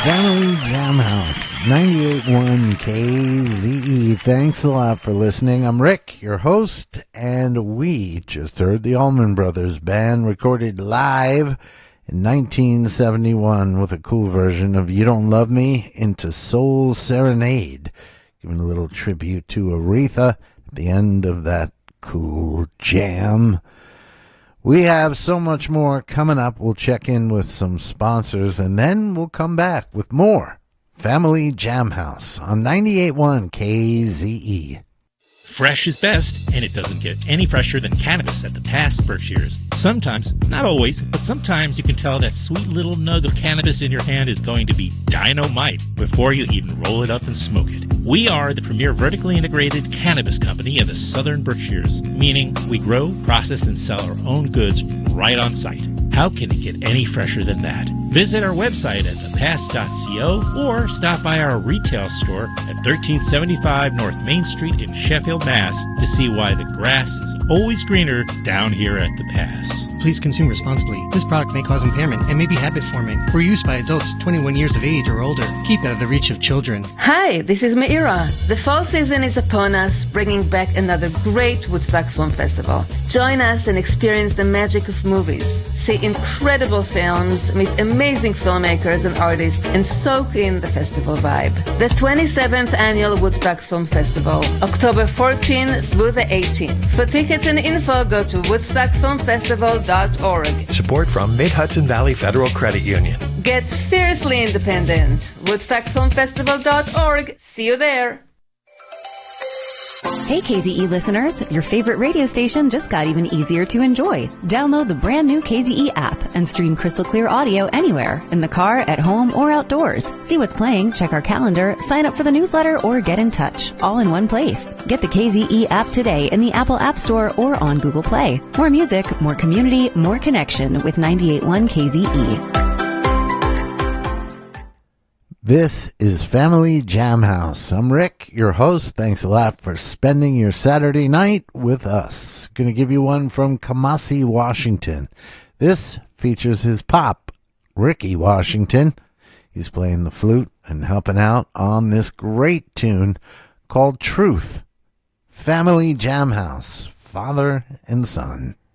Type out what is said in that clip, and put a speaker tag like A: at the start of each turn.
A: Family Jam House, 98.1 KZE. Thanks a lot for listening. I'm Rick, your host, and we just heard the Allman Brothers Band recorded live in 1971 with a cool version of You Don't Love Me into Soul Serenade, giving a little tribute to Aretha at the end of that cool jam. We have so much more coming up. We'll check in with some sponsors, and then we'll come back with more Family Jam House on 98.1 KZE.
B: Fresh is best, and it doesn't get any fresher than cannabis at the Pass Berkshires. Sometimes, not always, but sometimes you can tell that sweet little nug of cannabis in your hand is going to be dynamite before you even roll it up and smoke it. We are the premier vertically integrated cannabis company in the Southern Berkshires, meaning we grow, process, and sell our own goods right on site. How can it get any fresher than that? Visit our website at thepass.co or stop by our retail store at 1375 North Main Street in Sheffield, Mass. to see why the grass is always greener down here at the Pass.
C: Please consume responsibly. This product may cause impairment and may be habit-forming. For use by adults 21 years of age or older. Keep out of the reach of children.
D: Hi, this is Meira. The fall season is upon us, bringing back another great Woodstock Film Festival. Join us and experience the magic of movies. See incredible films, meet amazing filmmakers and artists, and soak in the festival vibe. The 27th Annual Woodstock Film Festival, October 14th through the 18th. For tickets and info, go to woodstockfilmfestival.org.
E: Support from Mid-Hudson Valley Federal Credit Union.
D: Get fiercely independent. woodstockfilmfestival.org. See you there.
F: Hey KZE listeners, your favorite radio station just got even easier to enjoy. Download the brand new KZE app and stream crystal clear audio anywhere, in the car, at home, or outdoors. See what's playing, check our calendar, sign up for the newsletter, or get in touch, all in one place. Get the KZE app today in the Apple App Store or on Google Play. More music, more community, more connection with 98.1 KZE.
A: This is Family Jam House. I'm Rick, your host. Thanks a lot for spending your Saturday night with us. Going to give you one from Kamasi Washington. This features his pop, Ricky Washington. He's playing the flute and helping out on this great tune called Truth. Family Jam House, father and son.